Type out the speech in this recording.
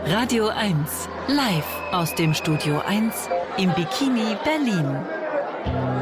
Radio 1, live aus dem Studio 1 im Bikini Berlin.